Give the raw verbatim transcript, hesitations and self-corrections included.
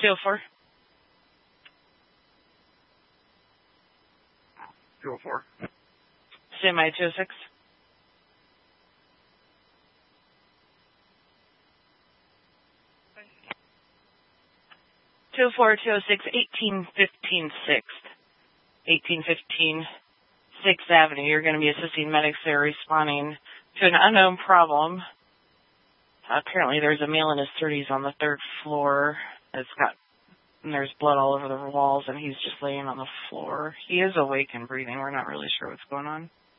two oh four. two oh four. Stand by two oh six. two oh four, two oh six, eighteen fifteen sixth. eighteen fifteen sixth Avenue. You're going to be assisting medics there responding to an unknown problem. Uh, apparently there's a male in his thirties on the third floor. It's got, and there's blood all over the walls, and he's just laying on the floor. He is awake and breathing. We're not really sure what's going on.